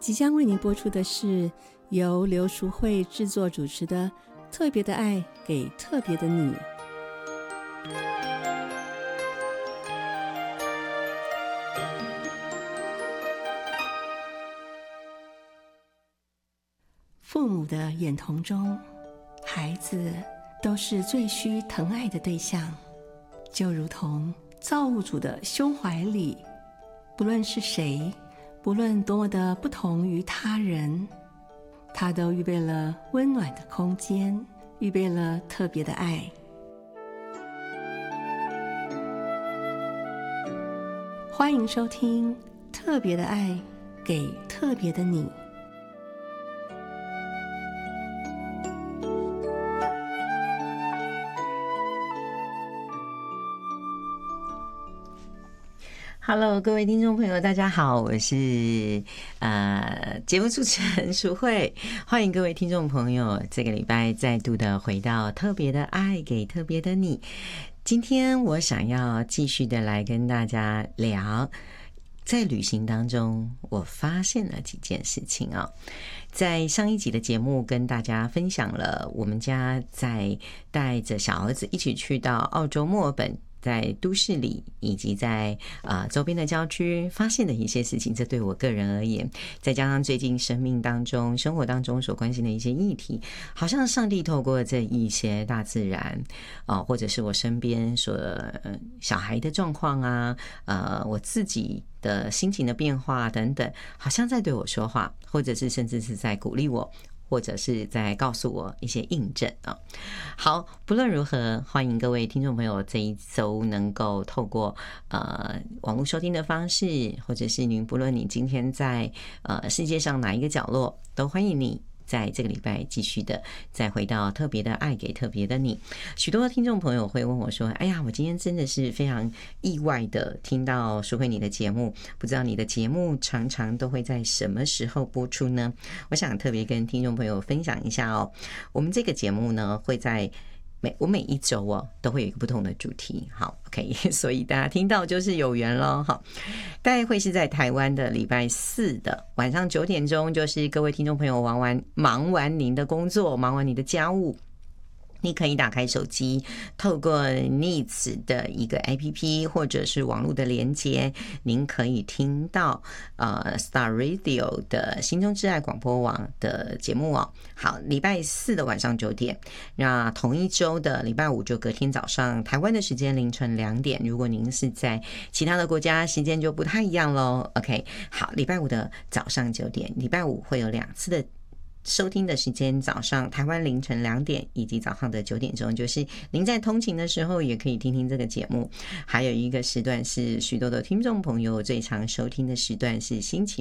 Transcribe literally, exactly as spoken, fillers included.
即将为您播出的是由刘淑慧制作主持的《特别的爱给特别的你》。父母的眼瞳中，孩子都是最需疼爱的对象，就如同造物主的胸怀里，不论是谁，不论多么的不同于他人，他都预备了温暖的空间，预备了特别的爱。欢迎收听《特别的爱给特别的你》。 Hello， 各位听众朋友，大家好，我是呃节目主持人淑慧，欢迎各位听众朋友这个礼拜再度的回到特别的爱给特别的你。今天我想要继续的来跟大家聊，在旅行当中我发现了几件事情啊。在上一集的节目跟大家分享了我们家在带着小儿子一起去到澳洲墨尔本，在都市里以及在呃周边的郊区发现的一些事情，这对我个人而言，再加上最近生命当中生活当中所关心的一些议题，好像上帝透过这一些大自然啊、呃，或者是我身边所、呃、小孩的状况啊，呃我自己的心情的变化等等，好像在对我说话，或者是甚至是在鼓励我，或者是在告诉我一些印证啊。好，不论如何，欢迎各位听众朋友这一周能够透过呃网络收听的方式，或者是您不论你今天在呃世界上哪一个角落，都欢迎你在这个礼拜继续的再回到特别的爱给特别的你。许多的听众朋友会问我说，哎呀，我今天真的是非常意外的听到淑慧你的节目，不知道你的节目常常都会在什么时候播出呢？我想特别跟听众朋友分享一下哦，我们这个节目呢会在每我每一周哦都会有一个不同的主题，好 ，OK， 所以大家听到就是有缘咯。好，大概会是在台湾的礼拜四的晚上九点钟，就是各位听众朋友忙完忙完您的工作，忙完你的家务，你可以打开手机，透过 Needs 的一个 A P P 或者是网络的连接，您可以听到呃 Star Radio 的心中之爱广播网的节目哦。好，礼拜四的晚上九点，那同一周的礼拜五就隔天早上台湾的时间凌晨两点。如果您是在其他的国家，时间就不太一样咯。 OK， 好，礼拜五的早上九点，礼拜五会有两次的收听的时间，早上台湾凌晨两点以及早上的九点钟，就是您在通勤的时候也可以听听这个节目。还有一个时段是许多的听众朋友最常收听的时段，是星期